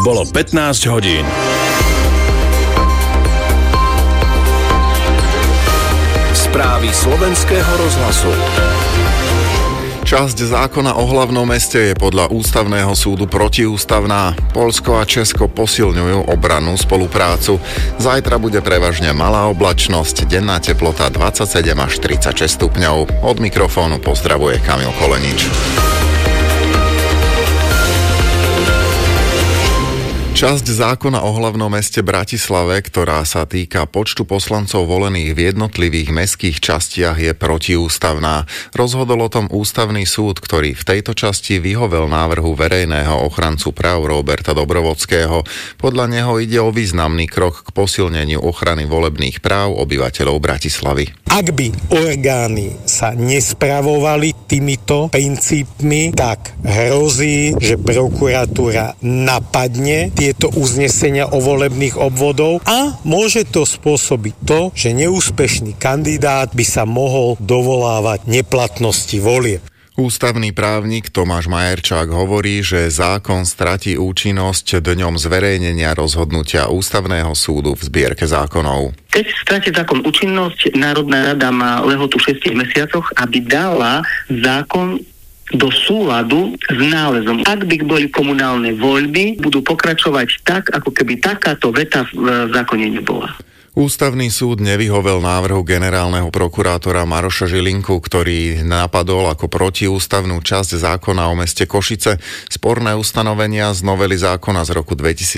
Bolo 15 hodín. Správy slovenského rozhlasu. Časť zákona o hlavnom meste je podľa ústavného súdu protiústavná. Poľsko a Česko posilňujú obrannú spoluprácu. Zajtra bude prevažne malá oblačnosť, denná teplota 27 až 36 stupňov. Od mikrofónu pozdravuje Kamil Kolenič. Časť zákona o hlavnom meste Bratislave, ktorá sa týka počtu poslancov volených v jednotlivých mestských častiach, je protiústavná. Rozhodol o tom ústavný súd, ktorý v tejto časti vyhovel návrhu verejného ochrancu práv Róberta Dobrovodského. Podľa neho ide o významný krok k posilneniu ochrany volebných práv obyvateľov Bratislavy. Ak by orgány sa nespravovali týmito princípmi, tak hrozí, že prokuratúra napadne tieto uznesenia o volebných obvodov a môže to spôsobiť to, že neúspešný kandidát by sa mohol dovolávať neplatnosti volieb. Ústavný právnik Tomáš Majerčák hovorí, že zákon stratí účinnosť dňom zverejnenia rozhodnutia Ústavného súdu v zbierke zákonov. Keď stratí zákon účinnosť, Národná rada má lehotu 6 mesiacoch, aby dala zákon do súladu s nálezom. Ak by boli komunálne voľby, budú pokračovať tak, ako keby takáto veta v zákone nebola. Ústavný súd nevyhovel návrhu generálneho prokurátora Maroša Žilinku, ktorý napadol ako protiústavnú časť zákona o meste Košice. Sporné ustanovenia z novely zákona z roku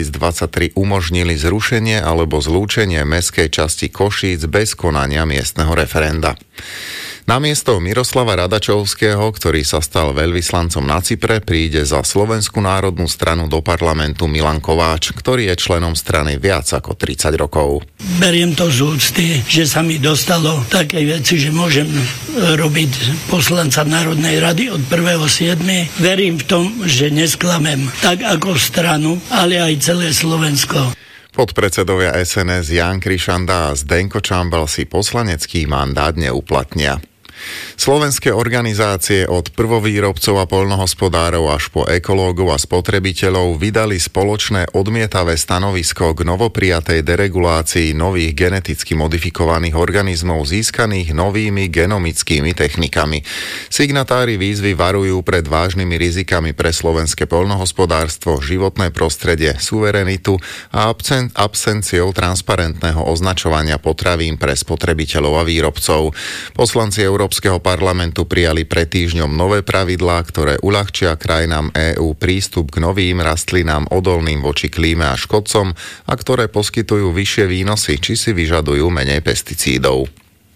2023 umožnili zrušenie alebo zlúčenie mestskej časti Košíc bez konania miestneho referenda. Namiesto Miroslava Radačovského, ktorý sa stal veľvyslancom na Cypre, príde za Slovenskú národnú stranu do parlamentu Milan Kováč, ktorý je členom strany viac ako 30 rokov. Beriem to z úcty, že sa mi dostalo také veci, že môžem robiť poslanca Národnej rady od 1.7. Verím v tom, že nesklamem tak ako stranu, ale aj celé Slovensko. Podpredsedovia SNS Ján Krišanda a Zdenko Čambal si poslanecký mandát neuplatnia. Slovenské organizácie od prvovýrobcov a poľnohospodárov až po ekológov a spotrebiteľov vydali spoločné odmietavé stanovisko k novoprijatej deregulácii nových geneticky modifikovaných organizmov získaných novými genomickými technikami. Signatári výzvy varujú pred vážnymi rizikami pre slovenské poľnohospodárstvo, životné prostredie, suverenitu a absenciou transparentného označovania potravín pre spotrebiteľov a výrobcov. Poslanci Európskeho parlamentu prijali pred týždňom nové pravidlá, ktoré uľahčia krajinám EÚ prístup k novým rastlinám odolným voči klíme a škodcom a ktoré poskytujú vyššie výnosy, či si vyžadujú menej pesticídov.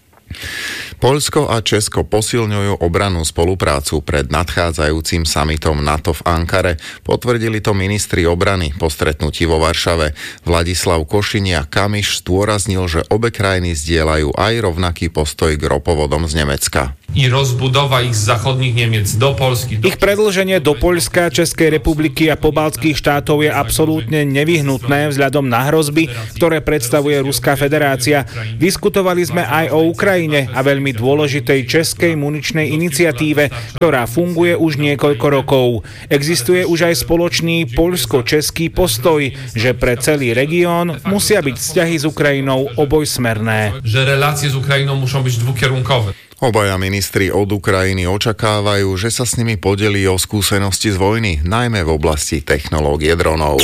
Poľsko a Česko posilňujú obrannú spoluprácu pred nadchádzajúcim summitom NATO v Ankare. Potvrdili to ministri obrany po stretnutí vo Varšave. Vladislav Košiniak-Kamiš zdôraznil, že obe krajiny zdieľajú aj rovnaký postoj k ropovodom z Nemecka. I rozbudowa ich z zachodnich Niemiec do Polski. Ich predĺženie do Poľska, Českej republiky a pobaltských štátov je absolútne nevyhnutné vzhľadom na hrozby, ktoré predstavuje Ruská federácia. Diskutovali sme aj o Ukrajine a veľmi dôležitej českej muničnej iniciatíve, ktorá funguje už niekoľko rokov. Existuje už aj spoločný poľsko-český postoj, že pre celý región musia byť vzťahy s Ukrajinou obojsmerné. Že relácie s Ukrajinou muszą być dwukierunkowe. Obaja ministri od Ukrajiny očakávajú, že sa s nimi podelí o skúsenosti z vojny, najmä v oblasti technológie dronov.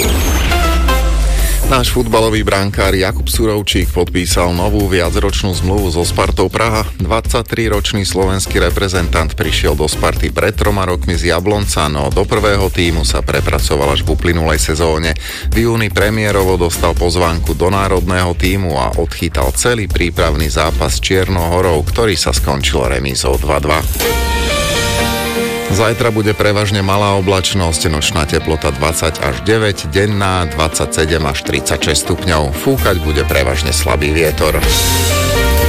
Náš futbalový brankár Jakub Surovčík podpísal novú viacročnú zmluvu so Spartou Praha. 23-ročný slovenský reprezentant prišiel do Sparty pred 3 rokmi z Jablonca, no do prvého tímu sa prepracoval až v uplynulej sezóne. V júni premiérovo dostal pozvánku do národného tímu a odchytal celý prípravný zápas s Čiernou Horou, ktorý sa skončil remízou 2-2. Zajtra bude prevažne malá oblačnosť, nočná teplota 20 až 9, denná 27 až 36 stupňov. Fúkať bude prevažne slabý vietor.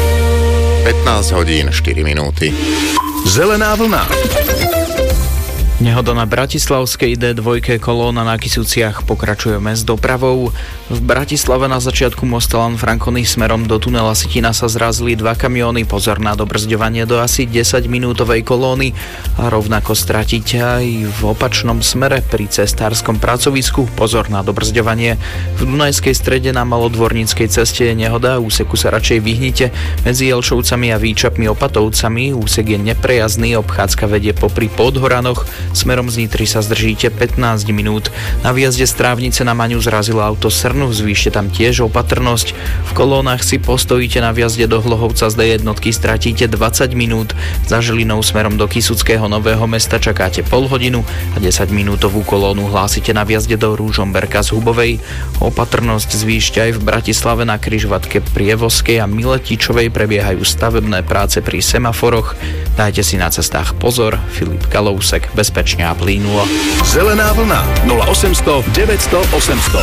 15 hodín 4 minúty. Zelená vlna. Nehoda na bratislavskej D2 kolóna na Kysuciach, pokračujeme s dopravou. V Bratislave na začiatku mosta Lan Franconi smerom do tunela Sitina sa zrazili 2 kamióny, pozor na dobrzďovanie do asi 10-minútovej kolóny a rovnako stratíte aj v opačnom smere pri cestárskom pracovisku, pozor na dobrzďovanie. V Dunajskej Strede na Malodvorníckej ceste je nehoda, úseku sa radšej vyhnite, medzi Jelšovcami a Výčapmi Opatovcami, úsek je neprejazdný, obchádzka vedie popri Podhoranoch. Smerom z Nitry sa zdržíte 15 minút. Na výjazde z Trávnice na Maňu zrazilo auto Srnu, zvýšte tam tiež opatrnosť. V kolónach si postojíte na výjazde do Hlohovca z D1, stratíte 20 minút. Za Žilinou smerom do Kysuckého Nového Mesta čakáte pol hodinu a 10-minútovú kolónu hlásite na výjazde do Ružomberka z Hubovej. Opatrnosť zvýšte aj v Bratislave na križovatke Prievoskej a Miletičovej prebiehajú stavebné práce pri semaforoch. Dajte si na cestách pozor. Filip Kalousek, bezpečne a plynulo. Zelená vlna 0800 900 800.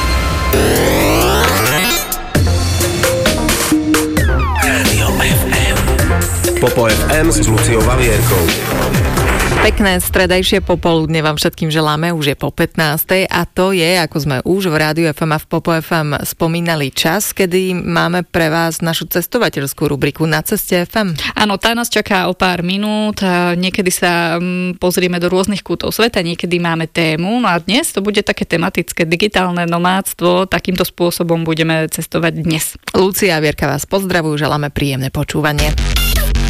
Rádio FM. Popo FM s Luciou Valierkou. Pekné stredajšie popoludne vám všetkým želáme, už je po 15. a to je, ako sme už v Rádiu FM a v Popo FM spomínali, čas, kedy máme pre vás našu cestovateľskú rubriku Na ceste FM. Áno, tá nás čaká o pár minút, niekedy sa pozrieme do rôznych kútov sveta, niekedy máme tému, no a dnes to bude také tematické digitálne nomádstvo, takýmto spôsobom budeme cestovať dnes. Lucia a Vierka vás pozdravujú, želáme príjemné počúvanie.